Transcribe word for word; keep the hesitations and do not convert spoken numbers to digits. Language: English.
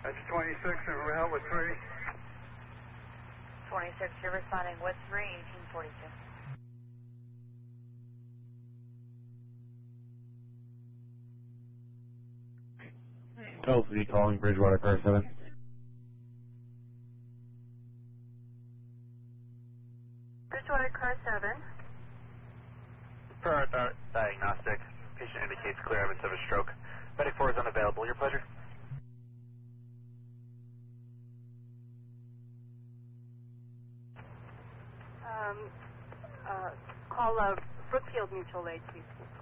That's twenty-six and rail with three. twenty-six, you're responding with three, eighteen forty-two. L C calling Bridgewater Car seven. Bridgewater Car seven. Per our di diagnostic, patient indicates clear evidence of a stroke. Medic four is unavailable. Your pleasure. Um, uh, call uh, Brookfield Mutual Aid, please.